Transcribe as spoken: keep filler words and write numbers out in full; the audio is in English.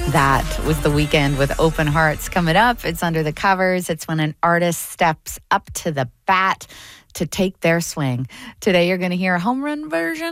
That was The Weeknd with Open Hearts. Coming up, it's Under the Covers. It's when an artist steps up to the bat to take their swing. Today, you're going to hear a home run version